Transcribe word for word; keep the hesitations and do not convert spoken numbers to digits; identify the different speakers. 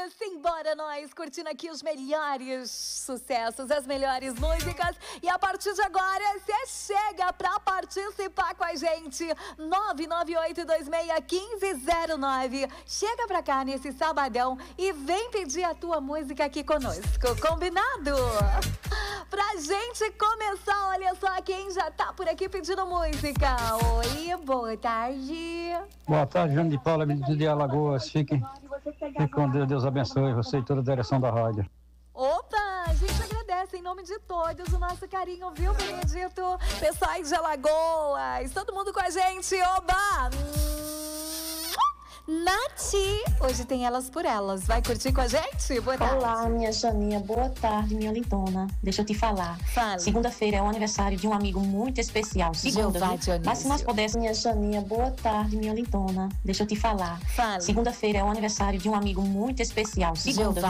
Speaker 1: simbora nós, curtindo aqui os melhores sucessos, as melhores músicas. E a partir de agora, você chega pra participar com a gente. nove nove oito dois seis um cinco zero nove. Chega pra cá nesse sabadão e vem pedir a tua música aqui conosco, combinado? Pra gente começar, olha só quem já tá por aqui pedindo música. Oi, boa tarde.
Speaker 2: Boa tarde, João de Paula, de Alagoas. Fiquem, fiquem com Deus, Deus abençoe você e toda a direção da rádio.
Speaker 1: Opa, a gente agradece em nome de todos o nosso carinho, viu, Benedito? Pessoais de Alagoas, todo mundo com a gente, oba! Nath, hoje tem Elas por Elas, vai curtir com a gente? Boa tarde.
Speaker 3: Olá, minha Janinha, boa tarde, minha lindona. Deixa eu te falar.
Speaker 1: Fala.
Speaker 3: Segunda-feira é o aniversário de um amigo muito especial. Segunda,
Speaker 1: Jeová
Speaker 3: viu?
Speaker 1: Dionísio.
Speaker 3: Mas se nós pudéssemos... Minha Janinha, boa tarde, minha lindona. Deixa eu te falar.
Speaker 1: Fala.
Speaker 3: Segunda-feira é o aniversário de um amigo muito especial. Segunda,
Speaker 1: Jeová